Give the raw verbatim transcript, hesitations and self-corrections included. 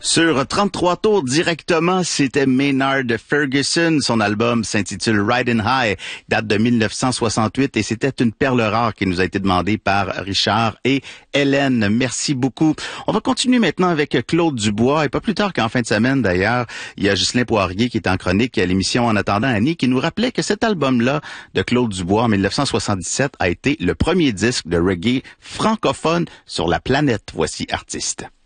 Sur trente-trois tours directement, c'était Maynard Ferguson. Son album s'intitule Riding High, date de mille neuf cent soixante-huit et c'était une perle rare qui nous a été demandée par Richard et Hélène. Merci beaucoup. On va continuer maintenant avec Claude Dubois et pas plus tard qu'en fin de semaine d'ailleurs, il y a Ghislain Poirier qui est en chronique à l'émission En attendant Annie qui nous rappelait que cet album-là de Claude Dubois en mille neuf cent soixante-dix-sept a été le premier disque de reggae francophone sur la planète. Voici Artiste.